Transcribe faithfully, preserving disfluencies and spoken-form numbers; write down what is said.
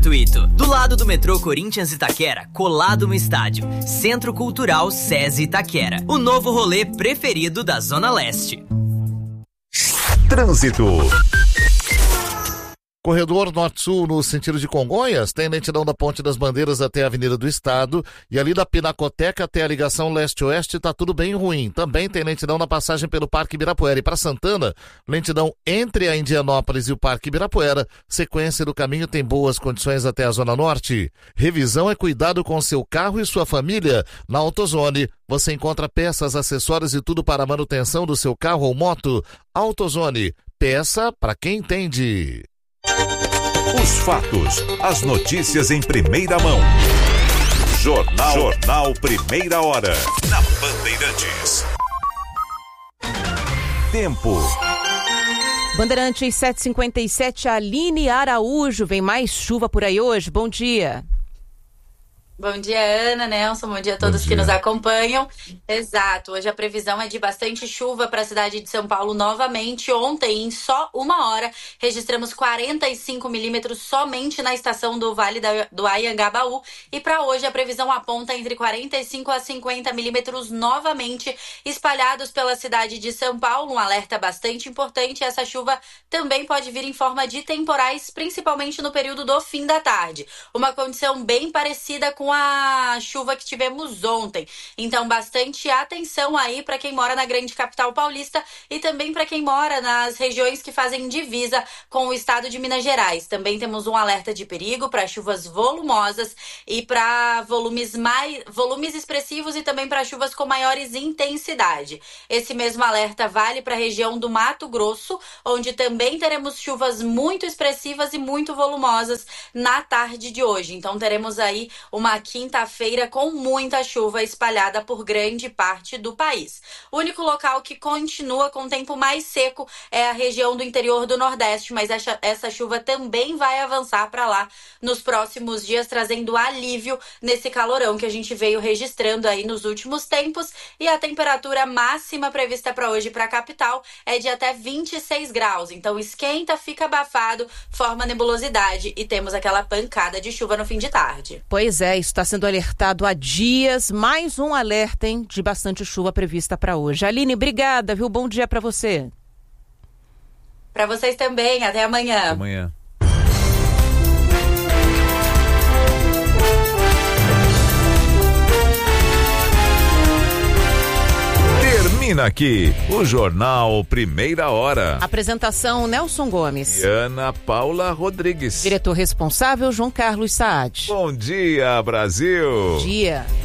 gratuito. Do lado do metrô Corinthians Itaquera, colado no estádio. Centro Cultural SESI Itaquera. O novo rolê preferido da Zona Leste. Trânsito. Corredor Norte-Sul no sentido de Congonhas tem lentidão da Ponte das Bandeiras até a Avenida do Estado e ali da Pinacoteca até a ligação leste-oeste tá tudo bem ruim. Também tem lentidão na passagem pelo Parque Ibirapuera e para Santana, lentidão entre a Indianópolis e o Parque Ibirapuera. Sequência do caminho tem boas condições até a Zona Norte. Revisão é cuidado com seu carro e sua família. Na AutoZone você encontra peças, acessórios e tudo para a manutenção do seu carro ou moto. AutoZone, peça para quem entende. Os fatos, as notícias em primeira mão. Jornal, Jornal Primeira Hora. Na Bandeirantes. Tempo. Bandeirantes sete e cinquenta e sete, Aline Araújo. Vem mais chuva por aí hoje? Bom dia. Bom dia, Ana, Nelson, bom dia a todos que nos acompanham. Exato, hoje a previsão é de bastante chuva para a cidade de São Paulo novamente. Ontem, em só uma hora, registramos quarenta e cinco milímetros somente na estação do Vale da, do Anhangabaú. E para hoje a previsão aponta entre quarenta e cinco a cinquenta milímetros novamente espalhados pela cidade de São Paulo. Um alerta bastante importante, essa chuva também pode vir em forma de temporais, principalmente no período do fim da tarde. Uma condição bem parecida com a chuva que tivemos ontem. Então, bastante atenção aí para quem mora na grande capital paulista e também para quem mora nas regiões que fazem divisa com o estado de Minas Gerais. Também temos um alerta de perigo para chuvas volumosas e para volumes mais volumes expressivos e também para chuvas com maiores intensidade. Esse mesmo alerta vale para a região do Mato Grosso, onde também teremos chuvas muito expressivas e muito volumosas na tarde de hoje. Então, teremos aí uma quinta-feira com muita chuva espalhada por grande parte do país. O único local que continua com tempo mais seco é a região do interior do Nordeste, mas essa, essa chuva também vai avançar para lá nos próximos dias, trazendo alívio nesse calorão que a gente veio registrando aí nos últimos tempos. E a temperatura máxima prevista para hoje para a capital é de até vinte e seis graus. Então esquenta, fica abafado, forma nebulosidade e temos aquela pancada de chuva no fim de tarde. Pois é, isso está sendo alertado há dias. Mais um alerta, hein, de bastante chuva prevista para hoje. Aline, obrigada, viu? Bom dia para você. Para vocês também. Até amanhã. Até amanhã. Termina aqui o Jornal Primeira Hora. Apresentação Nelson Gomes. E Ana Paula Rodrigues. Diretor responsável João Carlos Saad. Bom dia, Brasil. Bom dia.